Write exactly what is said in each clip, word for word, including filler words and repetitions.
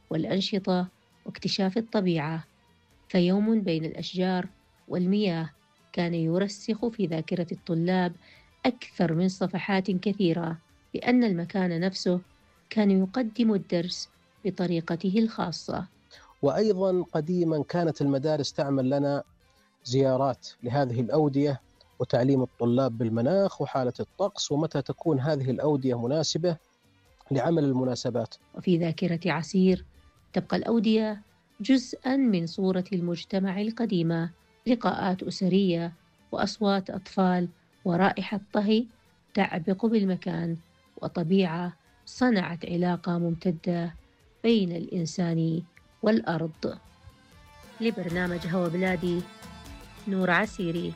والأنشطة واكتشاف الطبيعة. فيوم بين الأشجار والمياه كان يرسخ في ذاكرة الطلاب أكثر من صفحات كثيرة، لأن المكان نفسه كان يقدم الدرس بطريقته الخاصة. وأيضا قديما كانت المدارس تعمل لنا زيارات لهذه الأودية وتعليم الطلاب بالمناخ وحالة الطقس ومتى تكون هذه الأودية مناسبة لعمل المناسبات. وفي ذاكرة عسير تبقى الأودية جزءًا من صورة المجتمع القديمة، لقاءات أسرية وأصوات أطفال ورائحة طهي تعبق بالمكان، وطبيعة صنعت علاقة ممتدة بين الإنسان والأرض. لبرنامج هوا بلادي، نور عسيري.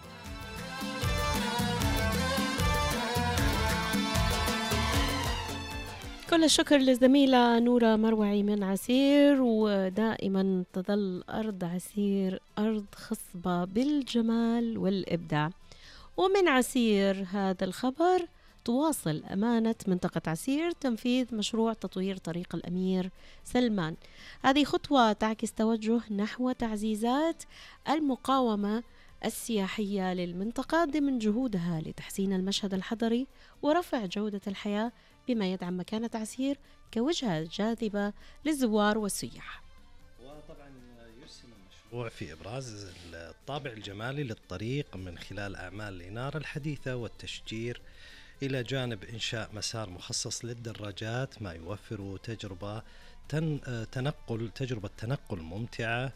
كل الشكر للزميلة نورة مروعي من عسير. ودائما تظل أرض عسير أرض خصبة بالجمال والإبداع. ومن عسير هذا الخبر، تواصل أمانة منطقة عسير تنفيذ مشروع تطوير طريق الأمير سلمان. هذه خطوة تعكس توجه نحو تعزيزات المقاومة السياحية للمنطقة ضمن جهودها لتحسين المشهد الحضري ورفع جودة الحياة، بما يدعم مكانة عسير كوجهة جاذبة للزوار والسياح. وطبعا يسهم المشروع في إبراز الطابع الجمالي للطريق من خلال أعمال الإنارة الحديثة والتشجير، إلى جانب إنشاء مسار مخصص للدراجات، ما يوفر تجربة تنقل تجربة تنقل ممتعة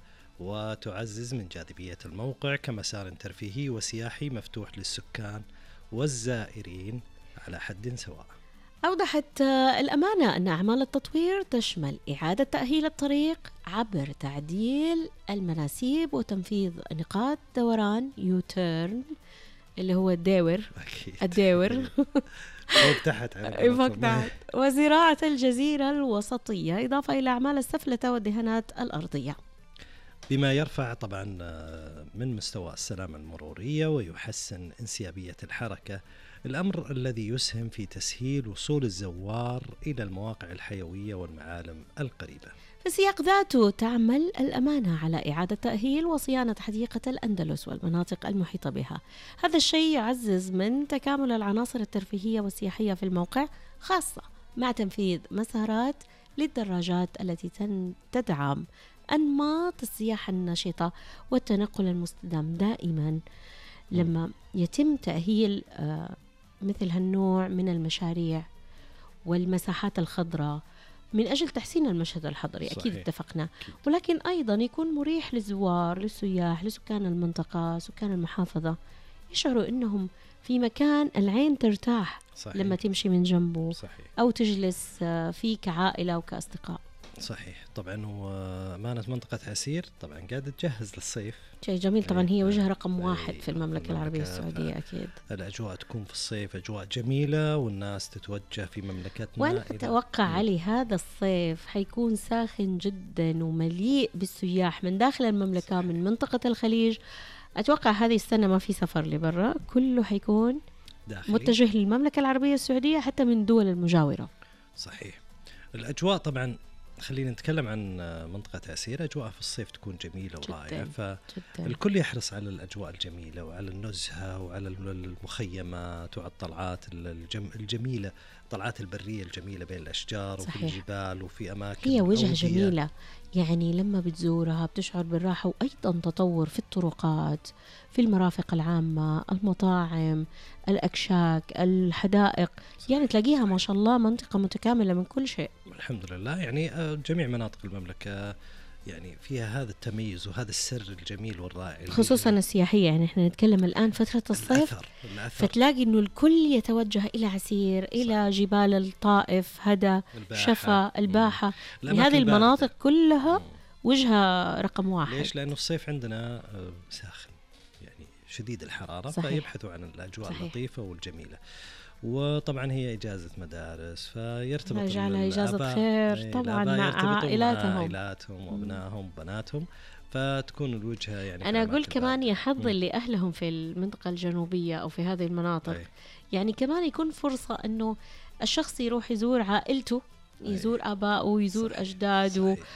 وتعزز من جاذبية الموقع كمسار ترفيهي وسياحي مفتوح للسكان والزائرين على حد سواء. أوضحت الأمانة أن أعمال التطوير تشمل إعادة تأهيل الطريق عبر تعديل المناسيب وتنفيذ نقاط دوران يوتيرن اللي هو الداور الداور فوق تحت فوق تحت وزراعة الجزيرة الوسطية، إضافة إلى أعمال السفلة والدهانات الأرضية، بما يرفع طبعا من مستوى السلامة المرورية ويحسن انسيابية الحركة، الأمر الذي يسهم في تسهيل وصول الزوار إلى المواقع الحيوية والمعالم القريبة. في سياق ذاته تعمل الأمانة على إعادة تأهيل وصيانة حديقة الأندلس والمناطق المحيطة بها. هذا الشيء يعزز من تكامل العناصر الترفيهية والسياحية في الموقع، خاصة مع تنفيذ مسارات للدراجات التي تدعم أنماط السياحة النشطة والتنقل المستدام. دائما لما يتم تأهيل مثل هالنوع من المشاريع والمساحات الخضراء من أجل تحسين المشهد الحضري، صحيح. أكيد اتفقنا، ولكن أيضا يكون مريح للزوار، للسياح، لسكان المنطقة، سكان المحافظة، يشعروا أنهم في مكان العين ترتاح، صحيح. لما تمشي من جنبه، صحيح. أو تجلس فيه كعائلة وكأصدقاء. صحيح. طبعا وأمانة منطقة عسير طبعا قاعدة تجهز للصيف، شيء جميل. طبعا هي وجهة رقم واحد في المملكة العربية السعودية. أكيد الأجواء تكون في الصيف أجواء جميلة والناس تتوجه في مملكتنا. وأنا أتوقع علي هذا الصيف حيكون ساخن جدا ومليء بالسياح من داخل المملكة، صحيح. من منطقة الخليج. أتوقع هذه السنة ما في سفر لبرا، كله حيكون داخلي متجه للمملكة العربية السعودية حتى من الدول المجاورة. صحيح. الأجواء طبعا خلينا نتكلم عن منطقة عسير، أجواء في الصيف تكون جميلة ورائعة، فالكل يحرص على الأجواء الجميلة وعلى النزهة وعلى المخيمات وعلى الطلعات الجم الجميلة، الطلعات البرية الجميلة بين الأشجار، صحيح. وفي الجبال وفي أماكن هي وجهة جميلة، يعني لما بتزورها بتشعر بالراحة. وأيضا تطور في الطرقات، في المرافق العامة، المطاعم، الأكشاك، الحدائق، صحيح. يعني تلاقيها ما شاء الله منطقة متكاملة من كل شيء الحمد لله. يعني جميع مناطق المملكة يعني فيها هذا التميز وهذا السر الجميل والرائع، خصوصا السياحية. يعني احنا نتكلم الآن فترة الصيف، الأثر. الأثر. فتلاقي إنه الكل يتوجه إلى عسير، صح. إلى جبال الطائف، هدى، شفا، الباحة. يعني هذه المناطق كلها وجهة رقم واحد. ليش؟ لأنه الصيف عندنا ساخن، يعني شديد الحرارة، صحيح. فيبحثوا عن الأجواء اللطيفة والجميلة. وطبعا هي إجازة مدارس، فيرتبط على إجازة خير طبعا مع عائلاتهم عائلاتهم وأبنائهم وبناتهم، فتكون الوجهة يعني. أنا أقول كمان يحض لأهلهم في المنطقة الجنوبية أو في هذه المناطق، أي. يعني كمان يكون فرصة أنه الشخص يروح يزور عائلته، يزور آبائه، يزور صحيح. أجداده، صحيح.